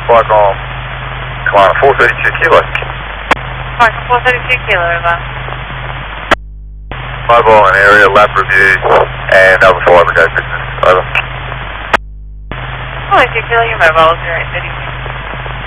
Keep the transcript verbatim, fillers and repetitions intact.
Flight on Climb four thirty-two kilo. Flight four thirty-two kilo, over. Mobile and area, lab review, and Alpha five, go business, over. four thirty-two kilo, your mobile, zero eight thirty-two.